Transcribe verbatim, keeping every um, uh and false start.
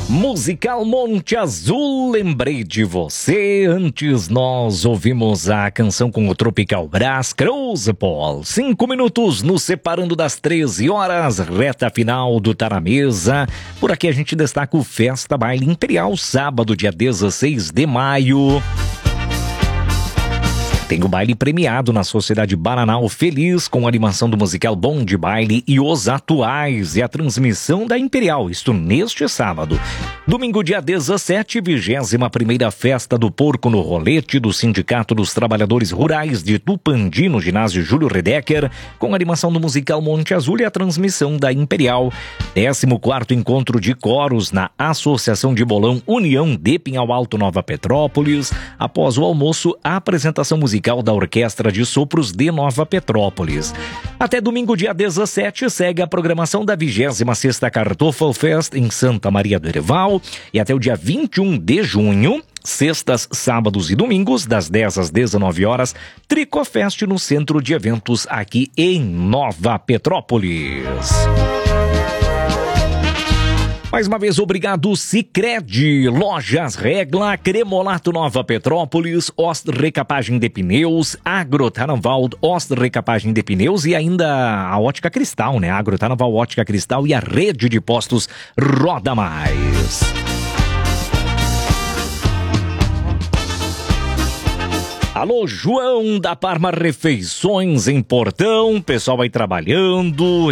Musical Monte Azul, lembrei de você. Antes nós ouvimos a canção com o Tropical Brass, Cruze Paul. Cinco minutos nos separando das treze horas, reta final do Tá na Mesa. Por aqui a gente destaca o Festa Baile Imperial, sábado, dia dezesseis de maio. Tem o baile premiado na Sociedade Bananal Feliz, com a animação do musical Bom de Baile e os atuais, e a transmissão da Imperial, isto neste sábado. Domingo, dia dezessete, vigésima primeira Festa do Porco no Rolete do Sindicato dos Trabalhadores Rurais de Tupandi, no ginásio Júlio Redecker, com a animação do musical Monte Azul e a transmissão da Imperial. décimo quarto Encontro de Coros na Associação de Bolão União de Pinhal Alto, Nova Petrópolis. Após o almoço, a apresentação musical da Orquestra de Sopros de Nova Petrópolis. Até domingo, dia dezessete, segue a programação da vigésima sexta Kartoffelfest em Santa Maria do Herval, e até o dia vinte e um de junho, sextas, sábados e domingos, das dez às dezenove horas, Tricofest no Centro de Eventos aqui em Nova Petrópolis. Mais uma vez, obrigado, Sicredi, Lojas Regla, Cremolato Nova Petrópolis, Ost Recapagem de Pneus, Agrotarnaval, Ost Recapagem de Pneus e ainda a Ótica Cristal, né? Agrotarnaval, Ótica Cristal e a rede de postos Roda Mais. Alô, João da Parma Refeições em Portão, pessoal aí trabalhando.